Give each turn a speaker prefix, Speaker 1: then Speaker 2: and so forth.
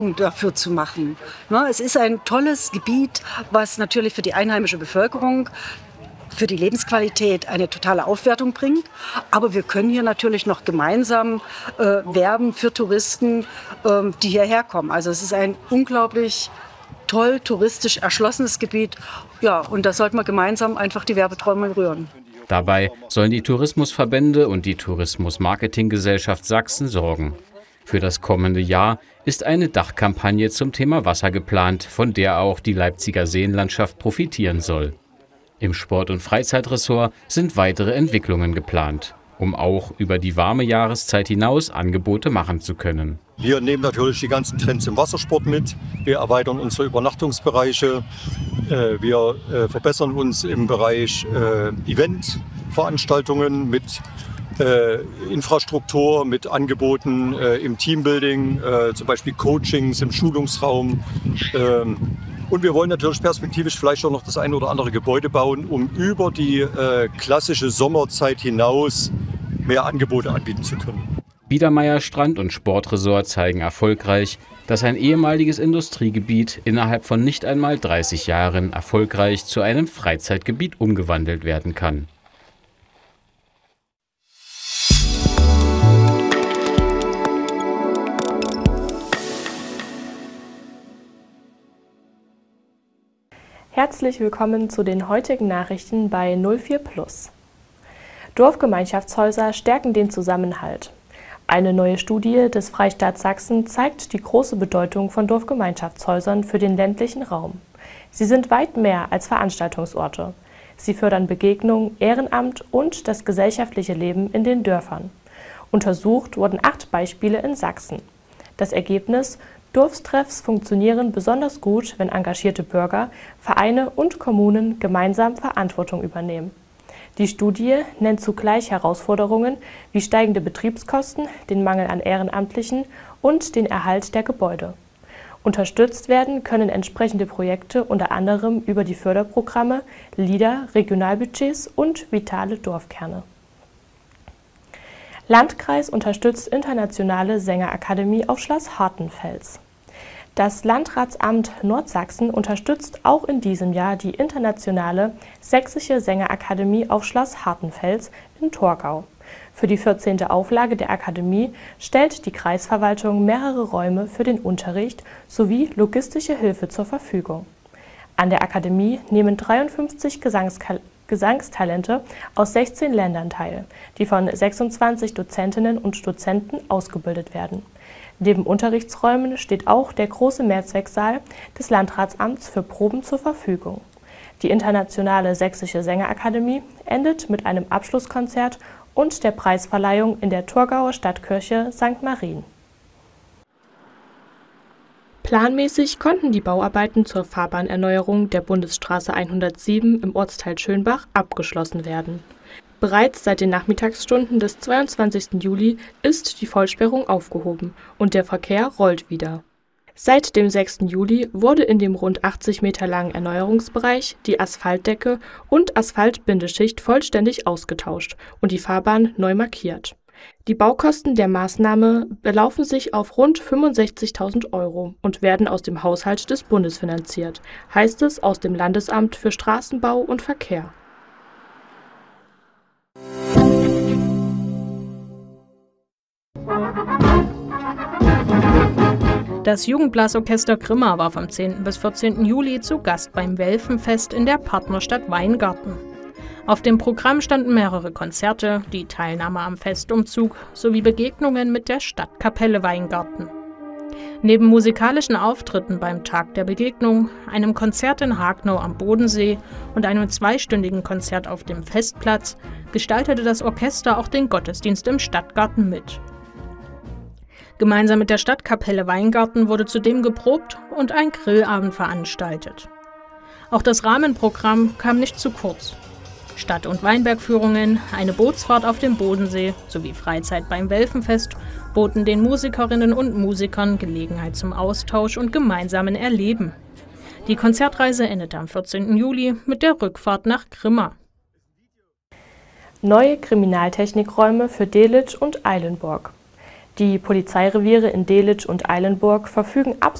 Speaker 1: dafür zu machen. Ne, es ist ein tolles Gebiet, was natürlich für die einheimische Bevölkerung, für die Lebensqualität eine totale Aufwertung bringt. Aber wir können hier natürlich noch gemeinsam werben für Touristen, die hierher kommen. Also es ist ein unglaublich toll touristisch erschlossenes Gebiet. Ja, und da sollten wir gemeinsam einfach die Werbetrommel rühren.
Speaker 2: Dabei sollen die Tourismusverbände und die Tourismus-Marketing-Gesellschaft Sachsen sorgen. Für das kommende Jahr ist eine Dachkampagne zum Thema Wasser geplant, von der auch die Leipziger Seenlandschaft profitieren soll. Im Sport- und Freizeitressort sind weitere Entwicklungen geplant, um auch über die warme Jahreszeit hinaus Angebote machen zu können.
Speaker 3: Wir nehmen natürlich die ganzen Trends im Wassersport mit. Wir erweitern unsere Übernachtungsbereiche. Wir verbessern uns im Bereich Eventveranstaltungen mit Infrastruktur, mit Angeboten im Teambuilding, zum Beispiel Coachings im Schulungsraum. Und wir wollen natürlich perspektivisch vielleicht auch noch das eine oder andere Gebäude bauen, um über die klassische Sommerzeit hinaus mehr Angebote anbieten zu können.
Speaker 2: Biedermeier Strand- und Sportresort zeigen erfolgreich, dass ein ehemaliges Industriegebiet innerhalb von nicht einmal 30 Jahren erfolgreich zu einem Freizeitgebiet umgewandelt werden kann.
Speaker 4: Herzlich willkommen zu den heutigen Nachrichten bei 04+. Dorfgemeinschaftshäuser stärken den Zusammenhalt. Eine neue Studie des Freistaats Sachsen zeigt die große Bedeutung von Dorfgemeinschaftshäusern für den ländlichen Raum. Sie sind weit mehr als Veranstaltungsorte. Sie fördern Begegnung, Ehrenamt und das gesellschaftliche Leben in den Dörfern. Untersucht wurden 8 Beispiele in Sachsen. Das Ergebnis: Dorftreffs funktionieren besonders gut, wenn engagierte Bürger, Vereine und Kommunen gemeinsam Verantwortung übernehmen. Die Studie nennt zugleich Herausforderungen wie steigende Betriebskosten, den Mangel an Ehrenamtlichen und den Erhalt der Gebäude. Unterstützt werden können entsprechende Projekte unter anderem über die Förderprogramme, LIDA, Regionalbudgets und vitale Dorfkerne. Landkreis unterstützt internationale Sängerakademie auf Schloss Hartenfels. Das Landratsamt Nordsachsen unterstützt auch in diesem Jahr die internationale Sächsische Sängerakademie auf Schloss Hartenfels in Torgau. Für die 14. Auflage der Akademie stellt die Kreisverwaltung mehrere Räume für den Unterricht sowie logistische Hilfe zur Verfügung. An der Akademie nehmen 53 Gesangstalente aus 16 Ländern teil, die von 26 Dozentinnen und Dozenten ausgebildet werden. Neben Unterrichtsräumen steht auch der große Mehrzwecksaal des Landratsamts für Proben zur Verfügung. Die internationale Sächsische Sängerakademie endet mit einem Abschlusskonzert und der Preisverleihung in der Torgauer Stadtkirche St. Marien. Planmäßig konnten die Bauarbeiten zur Fahrbahnerneuerung der Bundesstraße 107 im Ortsteil Schönbach abgeschlossen werden. Bereits seit den Nachmittagsstunden des 22. Juli ist die Vollsperrung aufgehoben und der Verkehr rollt wieder. Seit dem 6. Juli wurde in dem rund 80 Meter langen Erneuerungsbereich die Asphaltdecke und Asphaltbindeschicht vollständig ausgetauscht und die Fahrbahn neu markiert. Die Baukosten der Maßnahme belaufen sich auf rund 65.000 € und werden aus dem Haushalt des Bundes finanziert, heißt es aus dem Landesamt für Straßenbau und Verkehr.
Speaker 5: Das Jugendblasorchester Grimma war vom 10. bis 14. Juli zu Gast beim Welfenfest in der Partnerstadt Weingarten. Auf dem Programm standen mehrere Konzerte, die Teilnahme am Festumzug sowie Begegnungen mit der Stadtkapelle Weingarten. Neben musikalischen Auftritten beim Tag der Begegnung, einem Konzert in Hagnau am Bodensee und einem 2-stündigen Konzert auf dem Festplatz gestaltete das Orchester auch den Gottesdienst im Stadtgarten mit. Gemeinsam mit der Stadtkapelle Weingarten wurde zudem geprobt und ein Grillabend veranstaltet. Auch das Rahmenprogramm kam nicht zu kurz. Stadt- und Weinbergführungen, eine Bootsfahrt auf dem Bodensee sowie Freizeit beim Welfenfest boten den Musikerinnen und Musikern Gelegenheit zum Austausch und gemeinsamen Erleben. Die Konzertreise endete am 14. Juli mit der Rückfahrt nach Grimma.
Speaker 4: Neue Kriminaltechnikräume für Delitzsch und Eilenburg. Die Polizeireviere in Delitzsch und Eilenburg verfügen ab